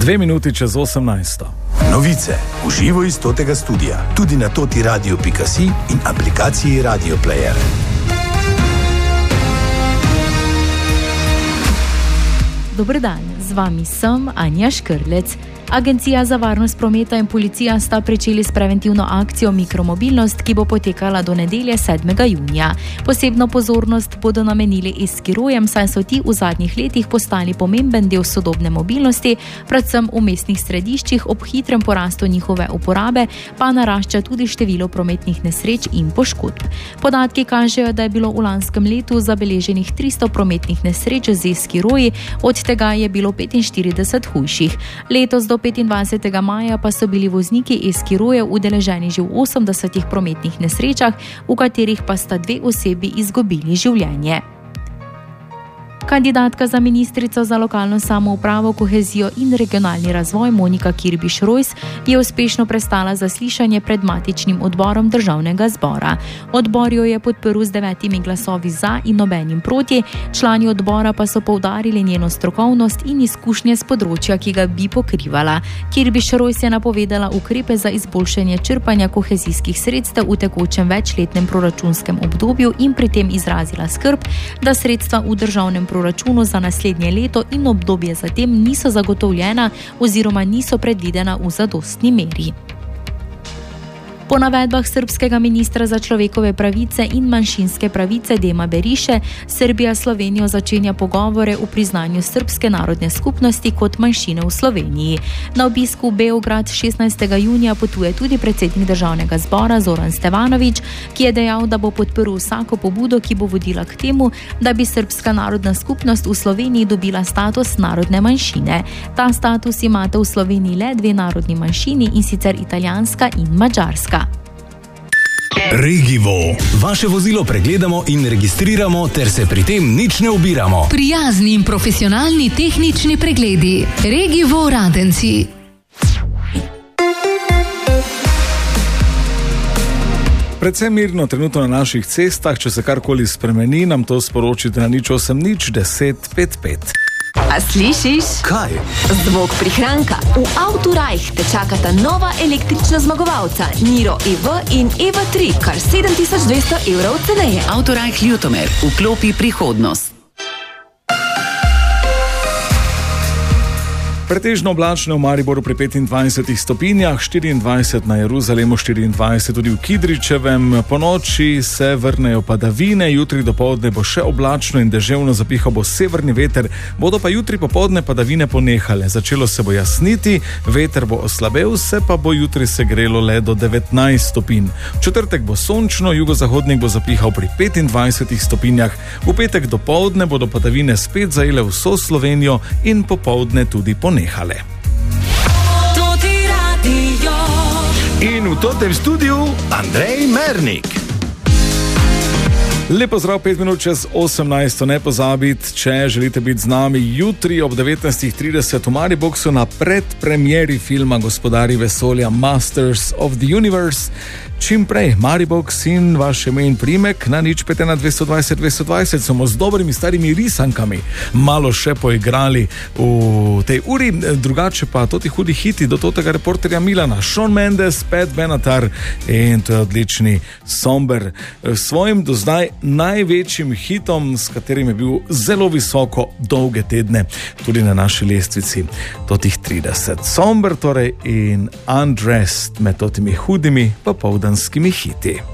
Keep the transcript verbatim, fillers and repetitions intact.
Dve minuti čez osemnajsto. Novice v živo iz totega studia, tudi na toti radio pika si in aplikaciji Radio Player. Dober dan, z vami sem Anja Škrlec. Agencija za varnost prometa in policija sta pričeli s preventivno akcijo Mikromobilnost, ki bo potekala do nedelje sedmega junija. Posebno pozornost bodo namenili e-skirojem, saj so ti v zadnjih letih postali pomemben del sodobne mobilnosti, predvsem v mestnih središčih. Ob hitrem porastu njihove uporabe pa narašča tudi število prometnih nesreč in poškodb. Podatki kažejo, da je bilo v lanskem letu zabeleženih tristo prometnih nesreč z e-skiroji, od tega je bilo petinštirideset hujših. Letos do petindvajsetega maja pa so bili vozniki e-skirojev udeleženi že v osemdesetih prometnih nesrečah, v katerih pa sta dve osebi izgubili življenje. Kandidatka za ministrico za lokalno samoupravo, kohezijo in regionalni razvoj Monika Kirbiš-Rojs je uspešno prestala zaslišanje pred matičnim odborom državnega zbora. Odbor jo je podprl z devetimi glasovi za in nobenim proti, člani odbora pa so poudarili njeno strokovnost in izkušnje z področja, ki ga bi pokrivala. Kirbiš-Rojs je napovedala ukrepe za izboljšanje črpanja kohezijskih sredstev v tekočem večletnem proračunskem obdobju in pri tem izrazila skrb, da sredstva v državnem proračunu za naslednje leto in obdobje zatem niso zagotovljena oziroma niso predvidena v zadostni meri. Po navedbah srbskega ministra za človekove pravice in manjšinske pravice Dema Beriše, Srbija s Slovenijo začenja pogovore o priznanju srbske narodne skupnosti kot manjšine v Sloveniji. Na obisku v Beograd šestnajstega junija potuje tudi predsednik državnega zbora Zoran Stevanović, ki je dejal, da bo podprl vsako pobudo, ki bo vodila k temu, da bi srbska narodna skupnost v Sloveniji dobila status narodne manjšine. Ta status imate v Sloveniji le dve narodni manjšini, in sicer italijanska in madžarska. Regivo. Vaše vozilo pregledamo in registriramo ter se pri tem nič ne ubiramo. Prijazni in profesionalni tehnični pregledi. Regivo Radenci. Predvsem mirno trenutno na naših cestah, če se karkoli spremeni, nam to sporočite na nič osem nič deset pet pet. A slišiš? Kaj? Zvok prihranka. V Autorajh te čakata nova električna zmagovalca Niro E V in E V tri, kar sedem tisoč dvesto evrov ceneje. Autorajh Ljutomer, vklopi prihodnost. Pretežno oblačno v Mariboru pri petindvajsetih stopinjah, štiriindvajset na Jeruzalemu, štiriindvajset tudi v Kidričevem. Po noči se vrnejo padavine, jutri dopoldne bo še oblačno in deževno, zapihal bo severni veter, bodo pa jutri popoldne padavine ponehale. Začelo se bo jasniti, veter bo oslabel, se pa bo jutri segrelo le do devetnajst stopinj. V četrtek bo sončno, jugozahodnik bo zapihal pri petindvajsetih stopinjah. V petek dopoldne bodo padavine spet zajele vso Slovenijo in popoldne tudi ponehale. Nehale. In v totem studiu Andrej Mernik. Lepo zdrav, pet minut čez osemnajsto, ne pozabiti, če želite biti z nami jutri ob devetnajst trideset v Mariboxu na predpremieri filma Gospodarji vesolja Masters of the Universe. Čim prej, Maribox in vaše ime in primek na nič pet ena dvesto dvajset dvesto dvajset. Smo z dobrimi starimi risankami malo še poigrali v tej uri, drugače pa toti hudi hiti do totega reporterja Milana. Shawn Mendes, Pat Benatar in to je odlični Somber. Svojim do zdaj največjim hitom, s katerim je bil zelo visoko dolge tedne, tudi na naši lestvici totih trideset. Somber torej in Undressed med totimi hudimi popovdanskimi hiti.